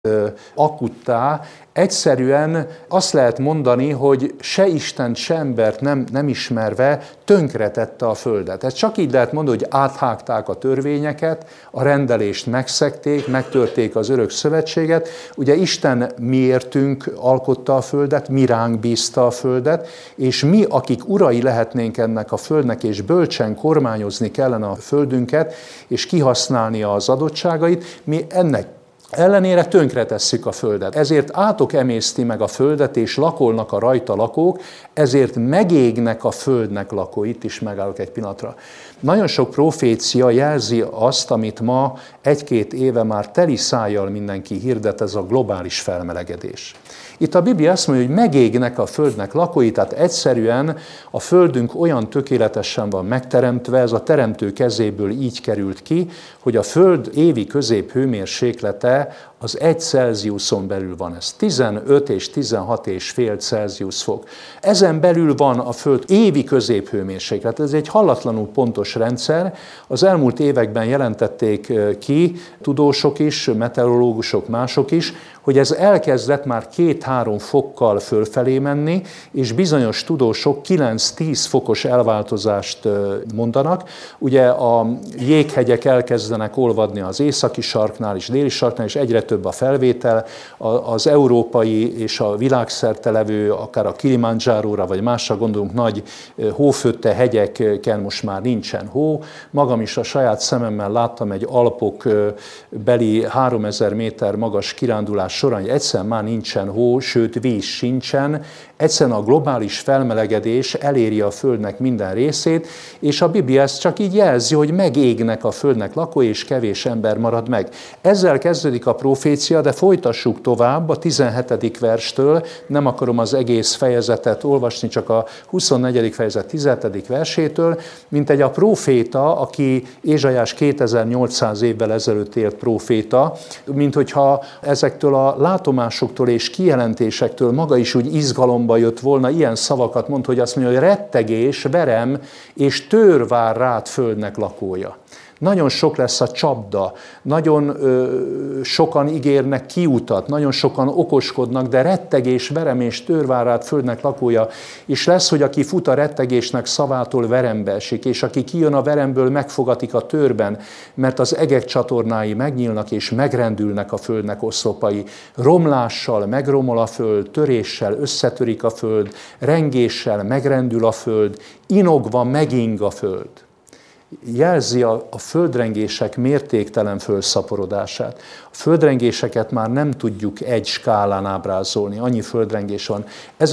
akuttá, egyszerűen azt lehet mondani, hogy se Istent, se embert nem ismerve tönkretette a földet. Ez csak így lehet mondani, hogy áthágták a törvényeket, a rendelést megszegték, megtörték az örök szövetséget. Ugye Isten miértünk alkotta a földet, mi ránk bízta a földet, és mi, akik urai lehetnénk ennek a földnek, és bölcsen kormányozni kellene a földünket, és kihasználni az adottságait, mi ennek ellenére tönkretesszük a földet. Ezért átok emészti meg a földet, és lakolnak a rajta lakók, ezért megégnek a földnek lakói. Itt is megállok egy pillanatra. Nagyon sok profécia jelzi azt, amit ma 1-2 éve már teli szájjal mindenki hirdet, ez a globális felmelegedés. Itt a Biblia azt mondja, hogy megégnek a földnek lakói, tehát egyszerűen a földünk olyan tökéletesen van megteremtve, ez a teremtő kezéből így került ki, hogy a föld évi középhőmérséklete az 1 Celsiuson belül van, ez 15 és 16,5 Celsius fok. Ezen belül van a Föld évi középhőmérséklet. Ez egy hallatlanul pontos rendszer. Az elmúlt években jelentették ki tudósok is, meteorológusok, mások is, hogy ez elkezdett már 2-3 fokkal fölfelé menni, és bizonyos tudósok 9-10 fokos elváltozást mondanak. Ugye a jéghegyek elkezdenek olvadni az északi sarknál és déli sarknál, és egyre több a felvétel. Az európai és a világszerte levő, akár a Kilimanjáróra vagy másra gondolunk, nagy hófötte hegyeken most már nincsen hó. Magam is a saját szememmel láttam egy Alpok beli 3000 méter magas kirándulás során, hogy egyszerűen már nincsen hó, sőt víz sincsen. Egyszerűen a globális felmelegedés eléri a Földnek minden részét, és a Biblia ezt csak így jelzi, hogy megégnek a Földnek lakói, és kevés ember marad meg. Ezzel kezdődik a profécia, de folytassuk tovább a 17. verstől, nem akarom az egész fejezetet olvasni, csak a 24. fejezet 17. versétől, mint egy a próféta, aki Ézsaiás 2800 évvel ezelőtt élt próféta, mint hogyha ezektől a látomásoktól és kijelentésektől maga is úgy izgalomba jött volna, ilyen szavakat mond, hogy azt mondja, hogy rettegés, verem és tőr vár rád földnek lakója. Nagyon sok lesz a csapda, nagyon sokan ígérnek kiutat, nagyon sokan okoskodnak, de rettegés, verem és tőr vár rád földnek lakója. És lesz, hogy aki fut a rettegésnek szavától verembe esik, és aki kijön a veremből, megfogatik a tőrben, mert az egek csatornái megnyílnak és megrendülnek a földnek oszlopai. Romlással megromol a föld, töréssel összetörik a föld, rengéssel megrendül a föld, inogva meging a föld. Jelzi a földrengések mértéktelen fölszaporodását. A földrengéseket már nem tudjuk egy skálán ábrázolni, annyi földrengés van.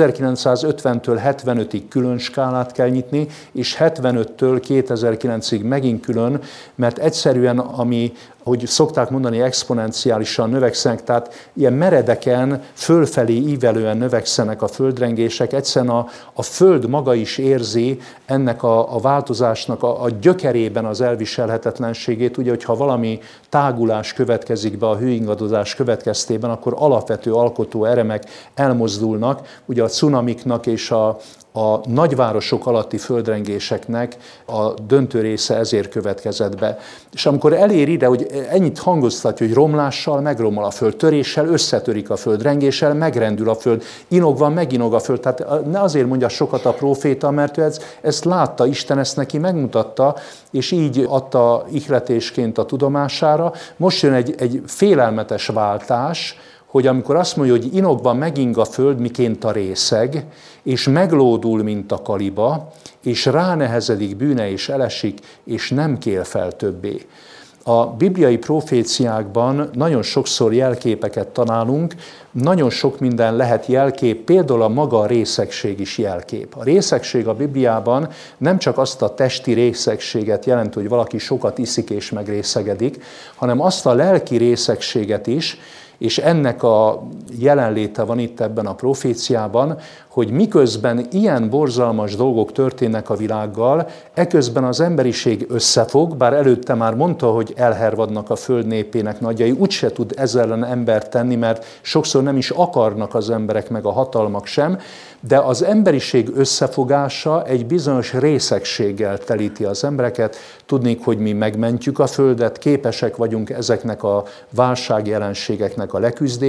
1950-től 75-ig külön skálát kell nyitni, és 75-től 2009-ig megint külön, mert egyszerűen hogy szokták mondani, exponenciálisan növekszenek, tehát ilyen meredeken, fölfelé ívelően növekszenek a földrengések. Egyszerűen a Föld maga is érzi ennek a változásnak a gyökerében az elviselhetetlenségét. Ugye, hogyha valami tágulás következik be a hőingadozás következtében, akkor alapvető alkotó elemek elmozdulnak. Ugye a cunamiknak és a nagyvárosok alatti földrengéseknek a döntő része ezért következett be. És amikor elér ide, hogy ennyit hangoztatja, hogy romlással megromol a föld, töréssel összetörik a föld, rengéssel megrendül a föld, inogva meginog a föld. Tehát ne azért mondja sokat a próféta, mert ő ezt látta, Isten ezt neki megmutatta, és így adta ihletésként a tudomására. Most jön egy félelmetes váltás, hogy amikor azt mondja, hogy inogva meging a föld, miként a részeg, és meglódul, mint a kaliba, és ránehezedik bűne, és elesik, és nem kél fel többé. A bibliai proféciákban nagyon sokszor jelképeket találunk, nagyon sok minden lehet jelkép, például a maga a részegség is jelkép. A részegség a Bibliában nem csak azt a testi részegséget jelent, hogy valaki sokat iszik és megrészegedik, hanem azt a lelki részegséget is, és ennek a jelenléte van itt ebben a proféciában, hogy miközben ilyen borzalmas dolgok történnek a világgal, eközben az emberiség összefog, bár előtte már mondta, hogy elhervadnak a föld népének nagyjai, úgyse tud ezzel ellen embert tenni, mert sokszor nem is akarnak az emberek meg a hatalmak sem, de az emberiség összefogása egy bizonyos részegséggel telíti az embereket. Tudnék, hogy mi megmentjük a földet, képesek vagyunk ezeknek a válságjelenségeknek a leküzdésére,